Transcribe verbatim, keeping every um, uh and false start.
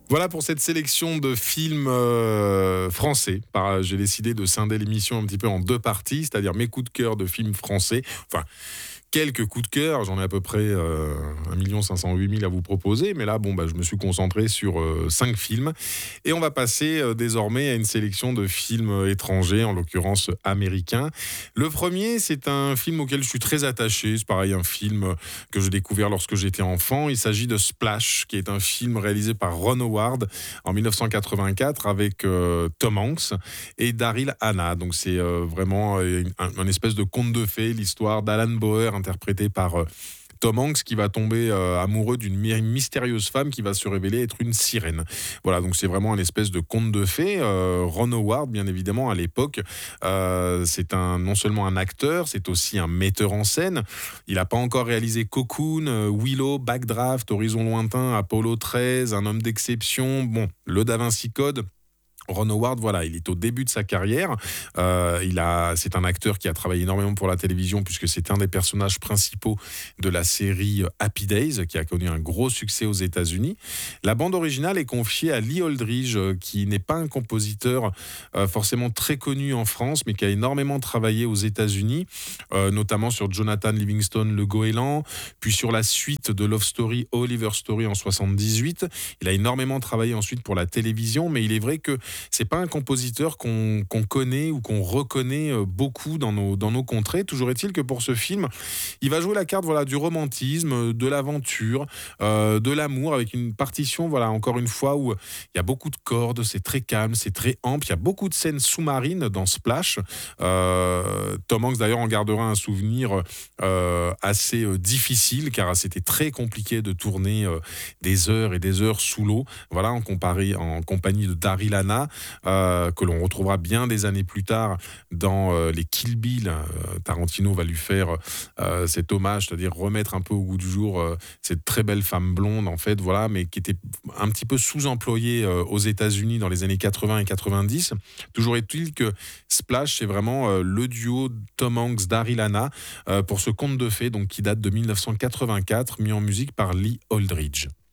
Voilà pour cette sélection de films euh, français. Par- J'ai décidé de scinder l'émission un petit peu en deux parties, c'est-à-dire mes coups de cœur de films français. Enfin, quelques coups de cœur, j'en ai à peu près euh, un million cinq cent huit mille à vous proposer, mais là, bon, bah, je me suis concentré sur euh, cinq films. Et on va passer euh, désormais à une sélection de films euh, étrangers, en l'occurrence américains. Le premier, c'est un film auquel je suis très attaché. C'est pareil, un film euh, que j'ai découvert lorsque j'étais enfant. Il s'agit de Splash, qui est un film réalisé par Ron Howard en mille neuf cent quatre-vingt-quatre avec euh, Tom Hanks et Daryl Hannah. Donc c'est euh, vraiment euh, un, un espèce de conte de fées, l'histoire d'Alan Bauer interprété par euh, Tom Hanks qui va tomber euh, amoureux d'une my- mystérieuse femme qui va se révéler être une sirène. Voilà, donc c'est vraiment un espèce de conte de fées. Euh, Ron Howard, bien évidemment, à l'époque, euh, c'est un, non seulement un acteur, c'est aussi un metteur en scène. Il n'a pas encore réalisé Cocoon, euh, Willow, Backdraft, Horizon Lointain, Apollo treize, Un homme d'exception, bon, le Da Vinci Code. Ron Howard, voilà, il est au début de sa carrière. Euh, il a, c'est un acteur qui a travaillé énormément pour la télévision puisque c'est un des personnages principaux de la série Happy Days qui a connu un gros succès aux États-Unis. La bande originale est confiée à Lee Aldridge, euh, qui n'est pas un compositeur euh, forcément très connu en France, mais qui a énormément travaillé aux États-Unis, euh, notamment sur Jonathan Livingstone, Le Goéland, puis sur la suite de Love Story, Oliver Story en soixante-dix-huit. Il a énormément travaillé ensuite pour la télévision, mais il est vrai que c'est pas un compositeur qu'on, qu'on connaît ou qu'on reconnaît euh, beaucoup dans nos, dans nos contrées. Toujours est-il que pour ce film, il va jouer la carte voilà, du romantisme, de l'aventure, euh, de l'amour, avec une partition, voilà, encore une fois, où il y a beaucoup de cordes, c'est très calme, c'est très ample. Il y a beaucoup de scènes sous-marines dans Splash. Euh, Tom Hanks, d'ailleurs, en gardera un souvenir euh, assez euh, difficile, car c'était très compliqué de tourner euh, des heures et des heures sous l'eau, voilà, en, comparé, en compagnie de Daryl Hannah, euh, que l'on retrouvera bien des années plus tard dans euh, les Kill Bill. Euh, Tarantino va lui faire euh, cet hommage, c'est-à-dire remettre un peu au goût du jour euh, cette très belle femme blonde, en fait, voilà, mais qui était un petit peu sous-employée euh, aux États-Unis dans les années quatre-vingts et quatre-vingt-dix. Toujours est-il que Splash, c'est vraiment euh, le duo Tom Hanks, Daryl Hannah euh, pour ce conte de fées, donc qui date de mille neuf cent quatre-vingt-quatre, mis en musique par Lee Aldridge.